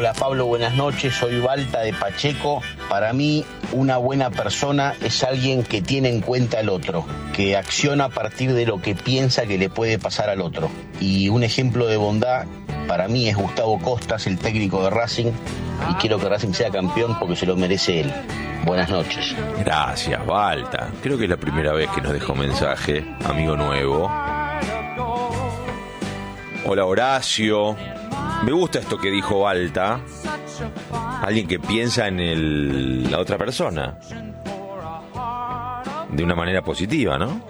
Hola Pablo, buenas noches, soy Balta de Pacheco. Para mí, una buena persona es alguien que tiene en cuenta al otro, que acciona a partir de lo que piensa que le puede pasar al otro. Y un ejemplo de bondad para mí es Gustavo Costas, el técnico de Racing, y quiero que Racing sea campeón porque se lo merece él. Buenas noches. Gracias, Balta. Creo que es la primera vez que nos dejó mensaje, amigo nuevo. Hola, Horacio. Me gusta esto que dijo Balta. Alguien que piensa en la otra persona de una manera positiva, ¿no?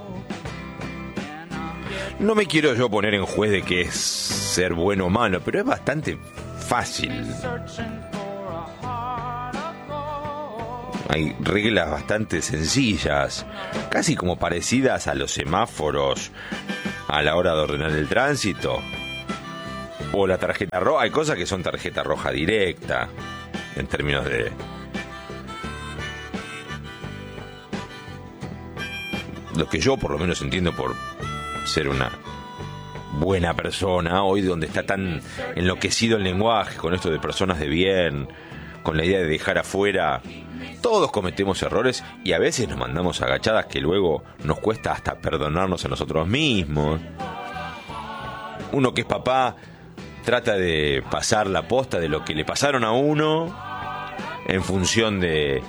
No me quiero yo poner en juez de qué es ser bueno o malo, pero es bastante fácil. Hay reglas bastante sencillas, casi como parecidas a los semáforos a la hora de ordenar el tránsito. O la tarjeta roja. Hay cosas que son tarjeta roja directa, en términos de... lo que yo por lo menos entiendo por ser una buena persona, hoy donde está tan enloquecido el lenguaje, con esto de personas de bien, con la idea de dejar afuera... Todos cometemos errores y a veces nos mandamos agachadas que luego nos cuesta hasta perdonarnos a nosotros mismos. Uno que es papá trata de pasar la posta de lo que le pasaron a uno en función de...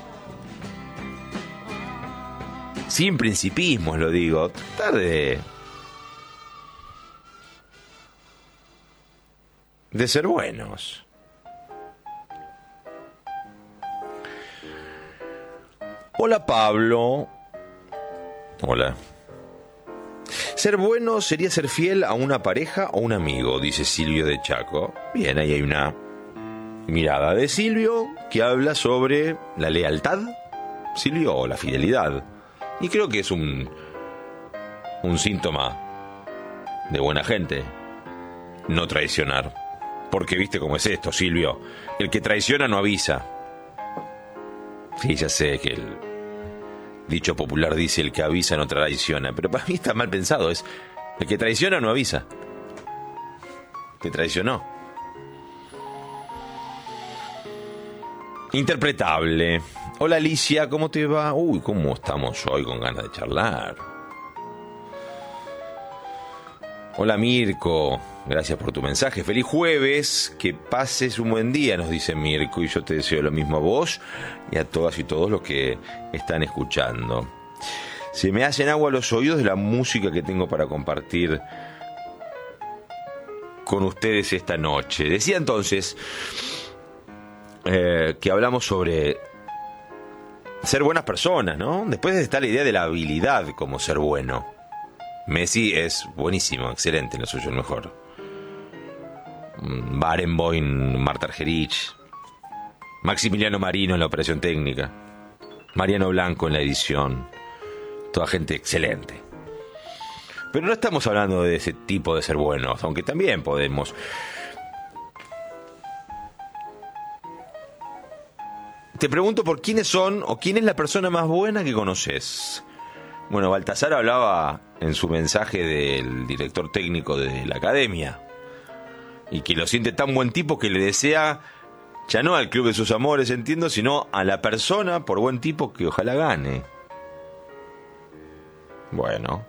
sin principismos, lo digo. Tratar de ser buenos. Hola, Pablo. Hola. Ser bueno sería ser fiel a una pareja o un amigo, dice Silvio de Chaco. Bien, ahí hay una mirada de Silvio que habla sobre la lealtad, Silvio, o la fidelidad. Y creo que es un síntoma de buena gente no traicionar. Porque viste cómo es esto, Silvio. El que traiciona no avisa. Sí, ya sé que el dicho popular dice el que avisa no traiciona, pero para mí está mal pensado. Es el que traiciona no avisa. Te traicionó. Interpretable. Hola, Alicia, ¿cómo te va? Uy, ¿cómo estamos hoy con ganas de charlar? Hola, Mirko. Gracias por tu mensaje. Feliz jueves. Que pases un buen día, nos dice Mirko. Y yo te deseo lo mismo a vos y a todas y todos los que están escuchando. Se me hacen agua los oídos de la música que tengo para compartir con ustedes esta noche. Decía entonces que hablamos sobre ser buenas personas, ¿no? Después está la idea de la habilidad como ser bueno. Messi es buenísimo, excelente, lo suyo el mejor. Barenboim, Marta Argerich, Maximiliano Marino en la operación técnica, Mariano Blanco en la edición, toda gente excelente. Pero no estamos hablando de ese tipo de ser buenos, aunque también podemos. Te pregunto por quiénes son o quién es la persona más buena que conoces. Bueno, Baltasar hablaba en su mensaje del director técnico de la academia y que lo siente tan buen tipo que le desea ya no al club de sus amores, entiendo, sino a la persona por buen tipo que ojalá gane. Bueno.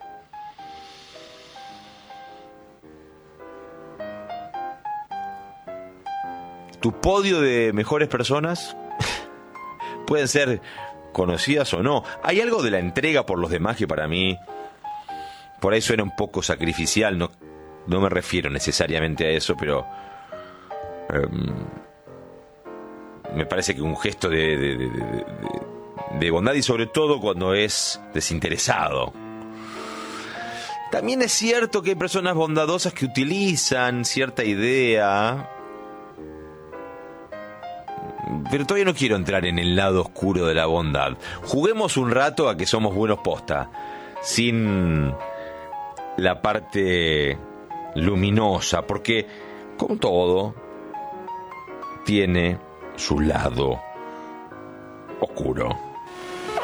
Tu podio de mejores personas pueden ser conocidas o no. Hay algo de la entrega por los demás que para mí por ahí suena un poco sacrificial. No me refiero necesariamente a eso, pero me parece que un gesto de bondad, y sobre todo cuando es desinteresado. También es cierto que hay personas bondadosas que utilizan cierta idea, pero todavía no quiero entrar en el lado oscuro de la bondad. Juguemos un rato a que somos buenos posta, sin la parte luminosa, porque como todo tiene su lado oscuro.